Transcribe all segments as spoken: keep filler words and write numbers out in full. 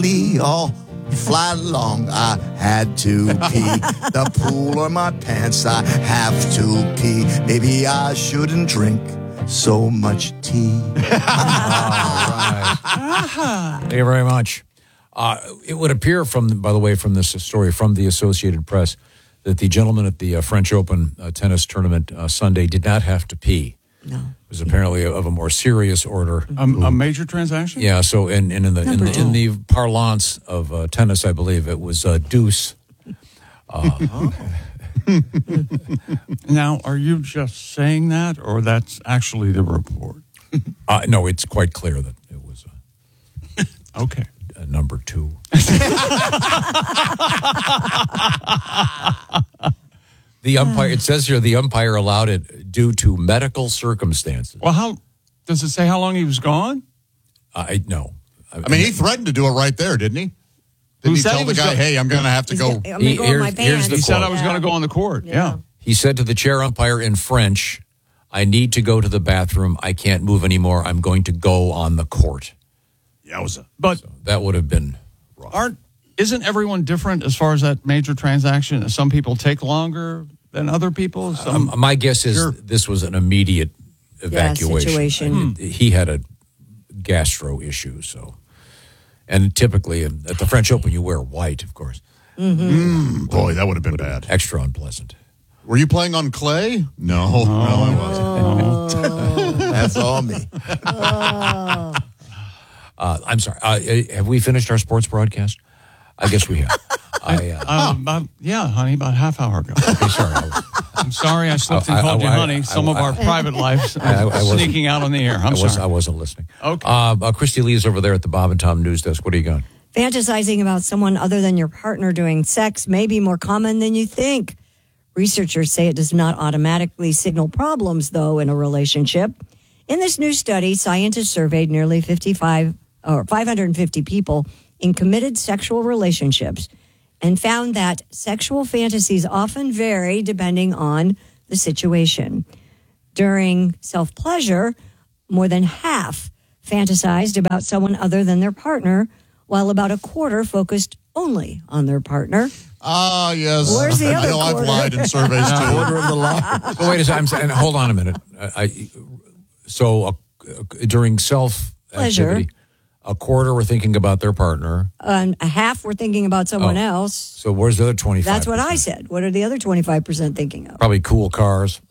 all fly along. I had to pee. The pool or my pants, I have to pee. Maybe I shouldn't drink so much tea. All right. Thank you very much. Uh, it would appear from, by the way, from this story from the Associated Press that the gentleman at the uh, French Open uh, tennis tournament uh, Sunday did not have to pee. No. It was apparently of a more serious order. A, a major transaction? Yeah, so in, in, in, the, in, the, in the parlance of uh, tennis, I believe, it was uh, deuce. Uh, Now, are you just saying that, or that's actually the report? uh, no, it's quite clear that it was uh, Okay. uh, number two. The umpire, it says here, the umpire allowed it due to medical circumstances. Well, how does it say how long he was gone? I know. I mean, he threatened to do it right there, didn't he? Didn't Who he said tell he the was guy, go- hey, I'm going to have to go. I'm going He- to go in my here's- here's pants. the He said quote. I was going to go on the court. Yeah. Yeah. He said to the chair umpire in French, I need to go to the bathroom. I can't move anymore. I'm going to go on the court. Yowza. But So that would have been rough. aren't isn't everyone different as far as that major transaction? Some people take longer than other people. Some, Um, my guess is Sure. this was an immediate evacuation. situation. I mean, He had a gastro issue, so. And typically at the French Open, you wear white, of course. Boy, that would have been bad. Extra unpleasant. Were you playing on clay? No, no, I wasn't. That's all me. Uh, I'm sorry. Uh, have we finished our sports broadcast? I guess we have. I, uh, um, about, yeah, honey, about a half hour ago. okay, sorry. I, I'm sorry I slipped and I- called I- you I- honey. Some I- of our I- private lives I- I wasn't- sneaking out on the air. I'm I, was, sorry. I wasn't listening. Okay. Uh, uh, Christy Lee is over there at the Bob and Tom News Desk. What do you got? Fantasizing about someone other than your partner during sex may be more common than you think. Researchers say it does not automatically signal problems, though, in a relationship. In this new study, scientists surveyed nearly fifty-five or five hundred fifty people in committed sexual relationships and found that sexual fantasies often vary depending on the situation. During self-pleasure, more than half fantasized about someone other than their partner, while about a quarter focused only on their partner. Ah, yes. Where's the I other know I've quarter? lied in surveys too. Order of the law. So wait a second. I'm, and hold on a minute. I, I, so uh, during self Pleasure. activity, a quarter were thinking about their partner. And a half were thinking about someone Oh. else. So where's the other twenty-five? That's what I said. What are the other twenty-five percent thinking of? Probably cool cars.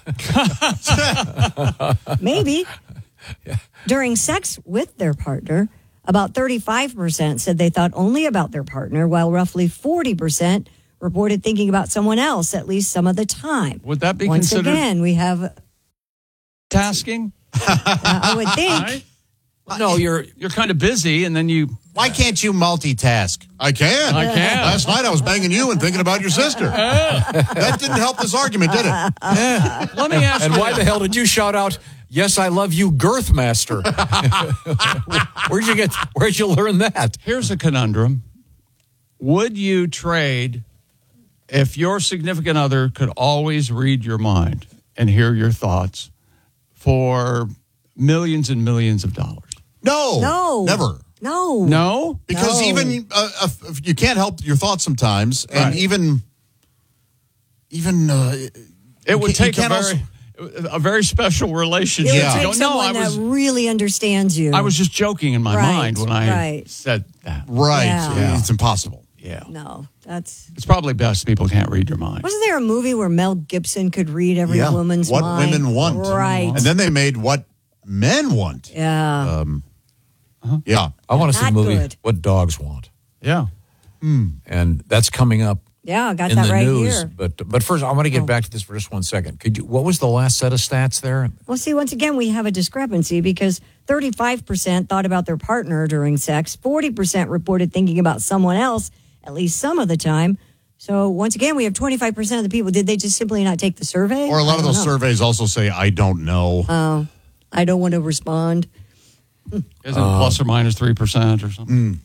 Maybe. During sex with their partner, about thirty-five percent said they thought only about their partner, while roughly forty percent reported thinking about someone else at least some of the time. Would that be Once considered again, we have, uh, tasking? I would think, Right? No, you're. You're kind of busy, and then you. Why can't you multitask? I can. I can. Last night I was banging you and thinking about your sister. That didn't help this argument, did it? Let me ask And you. why the hell did you shout out, "Yes, I love you, Girth Master"? Where'd you get? Where'd you learn that? Here's a conundrum. Would you trade if your significant other could always read your mind and hear your thoughts for millions and millions of dollars? No. no. Never. No. No? Because No. even uh, uh, you can't help your thoughts sometimes, and Right. even even uh, It would you take a can't very, a very special It relationship. would Yeah. take You go, no, I someone was, that really understands you. I was just joking in my Right, mind when I right. said that. right. Yeah. It's impossible. Yeah. No, that's... It's probably best people can't read your mind. Wasn't there a movie where Mel Gibson could read every Yeah. woman's What mind? women want, Right. And then they made what men want. yeah. Yeah. I want to see the Not movie good. "What Dogs Want," Yeah. and that's coming up yeah, I got in that the right news. here. But but first, I want to get back to this for just one second. Could you? What was the last set of stats there? Well, see, once again, we have a discrepancy because thirty-five percent thought about their partner during sex, forty percent reported thinking about someone else at least some of the time. So once again, we have twenty-five percent of the people. Did they just simply not take the survey? Or a lot I of don't those know. surveys also say, I don't know. Oh, I don't want to respond. Isn't it plus or minus three percent or something?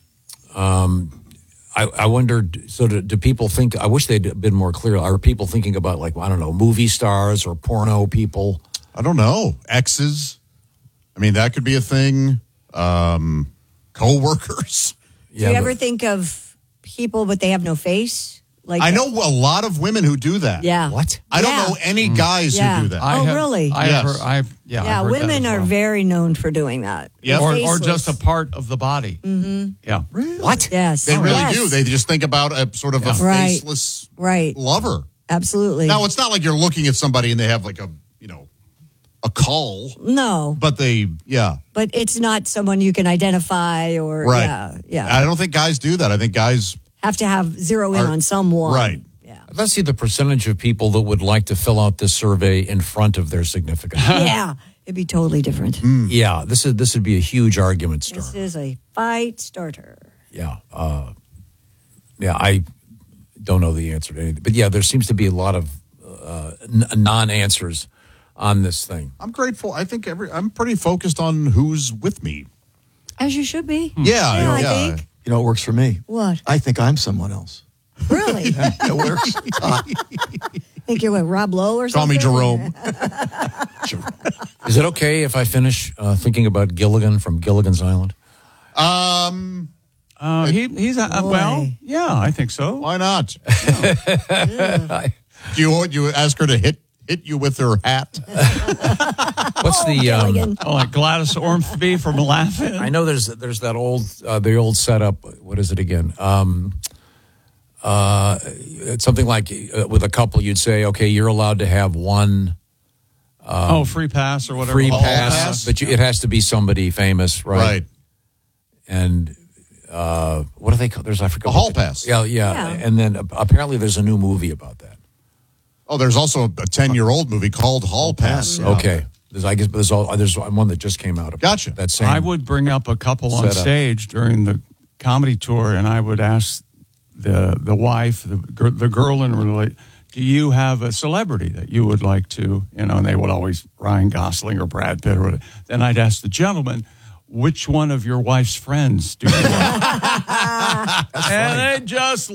I, I wondered. So do, do people think? I wish they'd been more clear. Are people thinking about, like, I don't know, movie stars or porno people? I don't know. Exes. I mean, that could be a thing. Um, co-workers. Yeah, Do you but- ever think of people, but they have no face? Like I know a lot of women who do that. Yeah. What? I don't Yeah. know any guys Yeah. who do that. I Oh, have- really? I Yes. have heard, I've, yeah, Yeah, I've heard that women as are well. very known for doing that. Yeah. or, or Faceless. just a part of the body. Mm-hmm. Yeah. What? Yes. They really Yes. do. They just think about a sort of a Right. faceless Right. lover. Absolutely. Now, it's not like you're looking at somebody and they have like a, you know, a caul, no, but they, yeah, but it's not someone you can identify or right. yeah, yeah. I don't think guys do that. I think guys, have to have zero in Are- on someone. right. Yeah. Let's see the percentage of people that would like to fill out this survey in front of their significant other. Yeah. It'd be totally different. Yeah, this is this would be a huge argument This starter. is a fight starter. Yeah, uh, yeah. I don't know the answer to anything, but yeah, there seems to be a lot of uh, n- non-answers on this thing. I'm grateful. I think every, I'm pretty focused on who's with me. As you should be. Yeah, Yeah, I yeah. think. You know, it works for me. What? I think I'm someone else. Really? It works. Uh, Think you're what, Rob Lowe or Call something? me Jerome. Is it okay if I finish uh, thinking about Gilligan from Gilligan's Island? Um, Uh, he, he's, uh, Boy. well, yeah, I think so. why not? Do you want you ask her to hit hit you with her hat? What's the? Um, Gilligan. Oh, like Gladys Ormsby from Laughing. I know there's there's that old uh, the old setup. What is it again? Um, uh, it's something like uh, with a couple, you'd say, okay, you're allowed to have one oh, free pass or whatever. free Hall pass, pass? but you, it has to be somebody famous, right? Right. And uh, what do they call? There's I forgot. A what hall they- pass. Yeah, yeah, Yeah. And then uh, apparently there's a new movie about that. Oh, there's also a ten-year-old movie called Hall Pass. Okay, there's I guess there's all there's one that just came out. About Gotcha. That same. I would bring up a couple on Setup. stage during the comedy tour, and I would ask the the wife, the gir- the girl in relate, do you have a celebrity that you would like to, you know? And they would always Ryan Gosling or Brad Pitt or whatever. Then I'd ask the gentleman, which one of your wife's friends do you want? And they just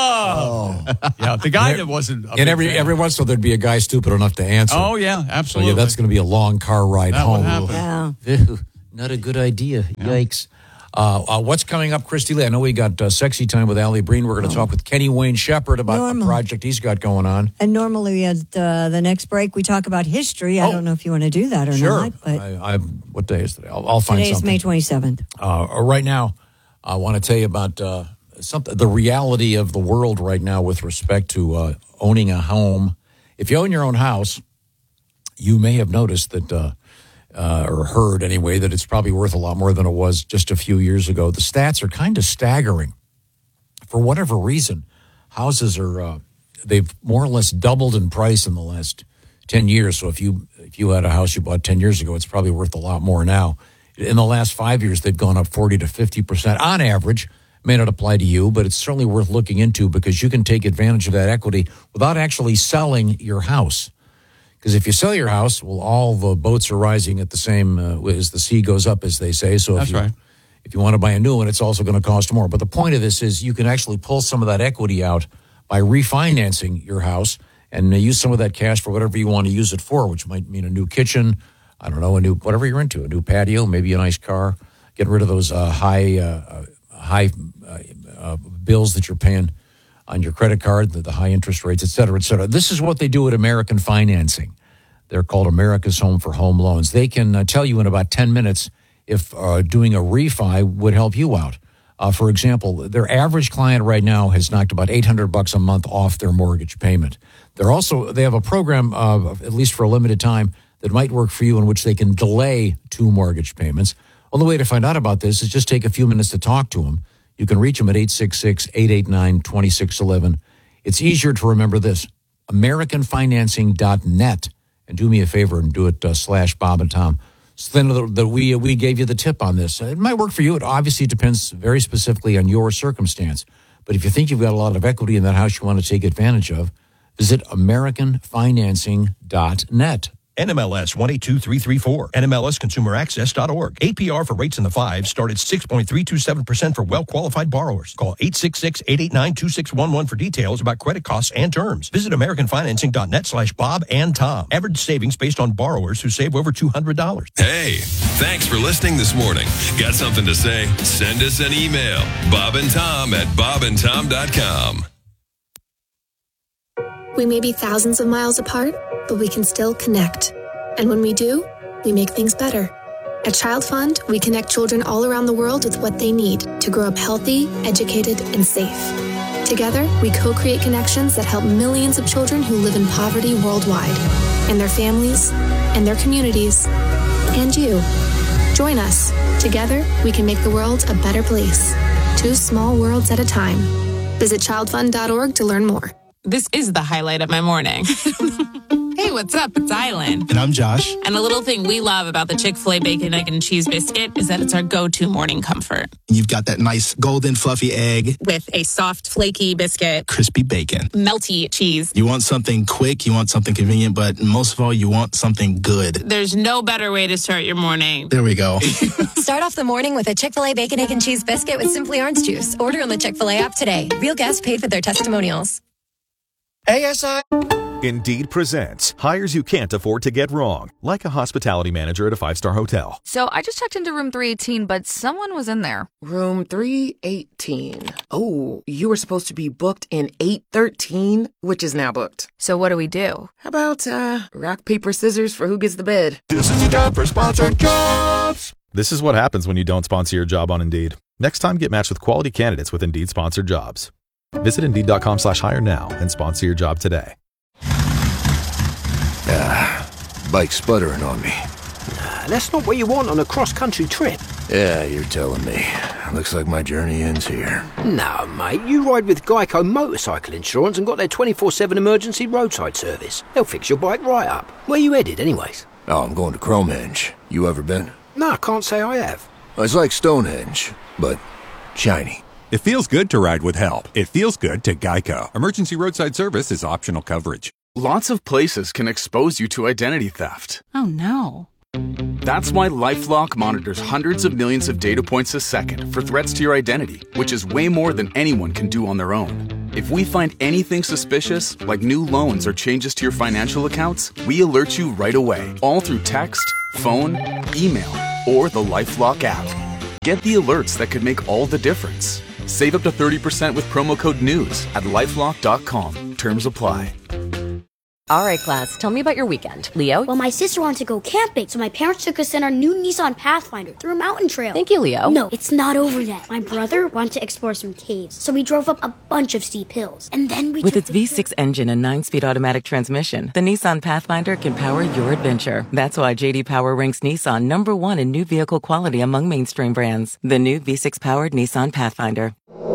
love. Yeah, the guy that wasn't. A big and every fan. every once in a while there'd be a guy stupid enough to answer. Oh yeah, so absolutely. yeah, that's going to be a long car ride That would home. happen. Yeah. Ew, not a good idea. Yikes. Uh, uh, what's coming up, Christy Lee? I know we got uh, Sexy Time with Allie Breen. We're going to talk with Kenny Wayne Shepherd about Normal. a project he's got going on. And normally at uh, the next break, we talk about history. I Oh. don't know if you want to do that or Sure. not, but I, I, what day is today? I'll, I'll find today is something. May twenty-seventh. Uh, right now, I want to tell you about uh, something, the reality of the world right now with respect to uh, owning a home. If you own your own house, you may have noticed that, uh, uh, or heard anyway, that it's probably worth a lot more than it was just a few years ago. The stats are kind of staggering. For whatever reason, houses are, uh, they've more or less doubled in price in the last ten years. So if you if you had a house you bought ten years ago, it's probably worth a lot more now. In the last five years, they've gone up forty to fifty percent on average. May not apply to you, but it's certainly worth looking into because you can take advantage of that equity without actually selling your house. Because if you sell your house, well, all the boats are rising at the same, uh, as the sea goes up, as they say. So if That's you, right. if you want to buy a new one, it's also going to cost more. But the point of this is you can actually pull some of that equity out by refinancing your house and uh, use some of that cash for whatever you want to use it for, which might mean a new kitchen, I don't know, a new, whatever you're into, a new patio, maybe a nice car. Get rid of those uh, high, uh, high uh, uh, bills that you're paying on your credit card, the, the high interest rates, et cetera, et cetera. This is what they do at American Financing. They're called America's Home for Home Loans. They can uh, tell you in about ten minutes if uh, doing a refi would help you out. Uh, for example, their average client right now has knocked about eight hundred bucks a month off their mortgage payment. They're also, they have a program, uh, at least for a limited time, that might work for you in which they can delay two mortgage payments. Only way to find out about this is just take a few minutes to talk to them. You can reach them at eight six six, eight eight nine, two six one one. It's easier to remember this, american financing dot net. And do me a favor and do it uh, slash Bob and Tom. So then the, the, we, we gave you the tip on this. It might work for you. It obviously depends very specifically on your circumstance. But if you think you've got a lot of equity in that house you want to take advantage of, visit american financing dot net. N M L S one eight two three three four. N M L S consumer access dot org. A P R for rates in the fives start at six point three two seven percent for well-qualified borrowers. Call eight six six, eight eight nine, two six one one for details about credit costs and terms. Visit americanfinancing.net slash Bob and Tom. Average savings based on borrowers who save over two hundred dollars. Hey, thanks for listening this morning. Got something to say? Send us an email. Bob and Tom at bob and tom dot com. We may be thousands of miles apart, but we can still connect. And when we do, we make things better. At Child Fund, we connect children all around the world with what they need to grow up healthy, educated, and safe. Together, we co-create connections that help millions of children who live in poverty worldwide, and their families, and their communities, and you. Join us. Together, we can make the world a better place. Two small worlds at a time. Visit child fund dot org to learn more. This is the highlight of my morning. Hey, what's up? It's Island. And I'm Josh. And a little thing we love about the Chick-fil-A Bacon, Egg, and Cheese Biscuit is that it's our go-to morning comfort. You've got that nice golden fluffy egg. With a soft, flaky biscuit. Crispy bacon. Melty cheese. You want something quick, you want something convenient, but most of all, you want something good. There's no better way to start your morning. There we go. Start off the morning with a Chick-fil-A Bacon, Egg, and Cheese Biscuit with Simply Orange Juice. Order on the Chick-fil-A app today. Real guests paid for their testimonials. A S I Indeed presents hires you can't afford to get wrong, like a hospitality manager at a five-star hotel. So I just checked into room three eighteen, but someone was in there. Room three eighteen. Oh, you were supposed to be booked in eight thirteen, which is now booked. So what do we do? How about, uh, rock, paper, scissors for who gets the bed? This is a job for sponsored jobs. This is what happens when you don't sponsor your job on Indeed. Next time, get matched with quality candidates with Indeed sponsored jobs. Visit Indeed.com slash hire now and sponsor your job today. Ah, bike's sputtering on me. Nah, that's not what you want on a cross-country trip. Yeah, you're telling me. Looks like my journey ends here. No, mate, you ride with Geico Motorcycle Insurance and got their twenty-four seven emergency roadside service. They'll fix your bike right up. Where you headed, anyways? Oh, I'm going to Cromehenge. You ever been? No, I can't say I have. It's like Stonehenge, but shiny. It feels good to ride with help. It feels good to Geico. Emergency roadside service is optional coverage. Lots of places can expose you to identity theft. Oh, no. That's why LifeLock monitors hundreds of millions of data points a second for threats to your identity, which is way more than anyone can do on their own. If we find anything suspicious, like new loans or changes to your financial accounts, we alert you right away, all through text, phone, email, or the LifeLock app. Get the alerts that could make all the difference. Save up to thirty percent with promo code NEWS at lifelock dot com. Terms apply. All right, class, tell me about your weekend. Leo? Well, my sister wanted to go camping, so my parents took us in our new Nissan Pathfinder through a mountain trail. Thank you, Leo. No, it's not over yet. My brother wanted to explore some caves, so we drove up a bunch of steep hills. And then we With took its V six engine and nine-speed automatic transmission, the Nissan Pathfinder can power your adventure. That's why J D Power ranks Nissan number one in new vehicle quality among mainstream brands. The new V six-powered Nissan Pathfinder.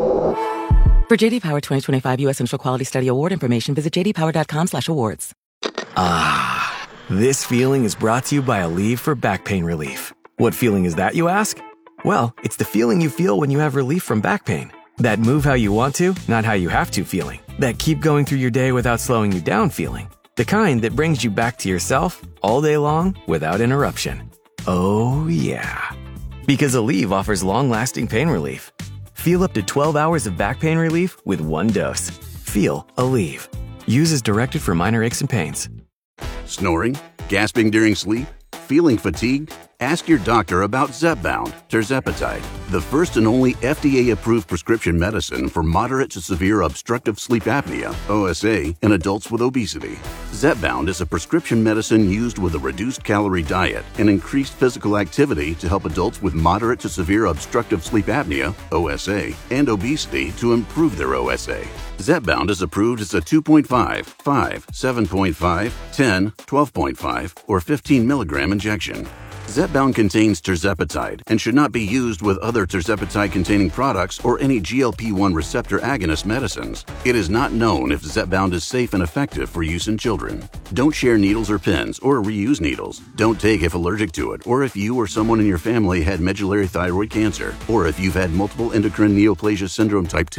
For J D Power twenty twenty-five U S Central Quality Study Award information, visit j d power dot com slash awards. Ah, this feeling is brought to you by Aleve for back pain relief. What feeling is that, you ask? Well, it's the feeling you feel when you have relief from back pain. That move how you want to, not how you have to feeling. That keep going through your day without slowing you down feeling. The kind that brings you back to yourself all day long without interruption. Oh, yeah. Because Aleve offers long-lasting pain relief. Feel up to twelve hours of back pain relief with one dose. Feel Aleve. Use as directed for minor aches and pains. Snoring? Gasping during sleep? Feeling fatigued? Ask your doctor about Zepbound, tirzepatide, the first and only F D A-approved prescription medicine for moderate to severe obstructive sleep apnea, O S A, in adults with obesity. Zepbound is a prescription medicine used with a reduced-calorie diet and increased physical activity to help adults with moderate to severe obstructive sleep apnea, O S A, and obesity to improve their O S A. Zepbound is approved as a two point five, five, seven point five, ten, twelve point five, or fifteen milligram injection. Zepbound contains tirzepatide and should not be used with other tirzepatide-containing products or any G L P one receptor agonist medicines. It is not known if Zepbound is safe and effective for use in children. Don't share needles or pens or reuse needles. Don't take if allergic to it or if you or someone in your family had medullary thyroid cancer or if you've had multiple endocrine neoplasia syndrome type two.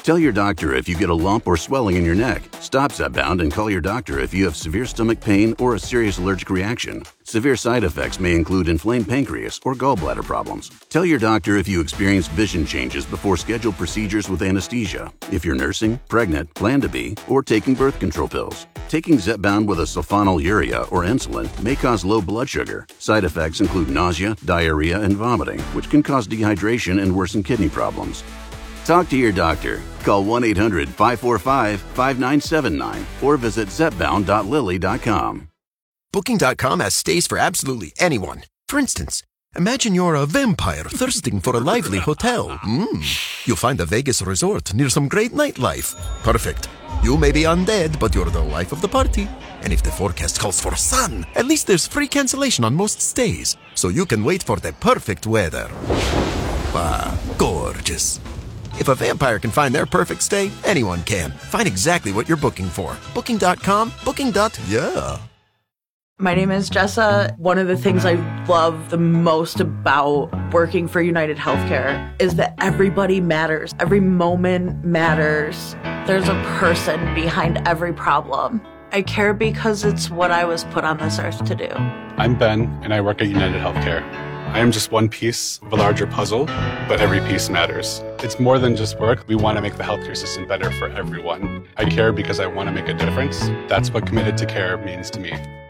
Tell your doctor if you get a lump or swelling in your neck. Stop Zepbound and call your doctor if you have severe stomach pain or a serious allergic reaction. Severe side effects may include inflamed pancreas or gallbladder problems. Tell your doctor if you experience vision changes before scheduled procedures with anesthesia, if you're nursing, pregnant, plan to be, or taking birth control pills. Taking Zepbound with a sulfonylurea or insulin may cause low blood sugar. Side effects include nausea, diarrhea, and vomiting, which can cause dehydration and worsen kidney problems. Talk to your doctor. Call one eight hundred five four five five nine seven nine or visit zepbound dot lilly dot com. Booking dot com has stays for absolutely anyone. For instance, imagine you're a vampire thirsting for a lively hotel. Mm. You'll find a Vegas resort near some great nightlife. Perfect. You may be undead, but you're the life of the party. And if the forecast calls for sun, at least there's free cancellation on most stays, so you can wait for the perfect weather. Ah, gorgeous. If a vampire can find their perfect stay, anyone can. Find exactly what you're booking for. Booking dot com, booking. Yeah. My name is Jessa. One of the things I love the most about working for United Healthcare is that everybody matters. Every moment matters. There's a person behind every problem. I care because it's what I was put on this earth to do. I'm Ben, and I work at United Healthcare. I am just one piece of a larger puzzle, but every piece matters. It's more than just work. We want to make the healthcare system better for everyone. I care because I want to make a difference. That's what committed to care means to me.